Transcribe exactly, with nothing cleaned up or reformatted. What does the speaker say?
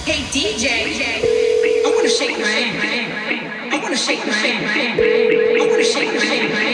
Hey D J, I wanna shake my hand. I wanna shake my hand. I wanna shake my hand.